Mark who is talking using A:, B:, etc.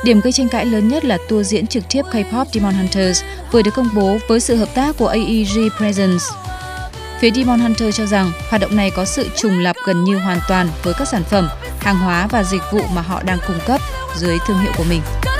A: Điểm gây tranh cãi lớn nhất là tour diễn trực tiếp K-pop Demon Hunters vừa được công bố với sự hợp tác của AEG Presents. Phía Demon Hunter cho rằng hoạt động này có sự trùng lặp gần như hoàn toàn với các sản phẩm, hàng hóa và dịch vụ mà họ đang cung cấp dưới thương hiệu của mình.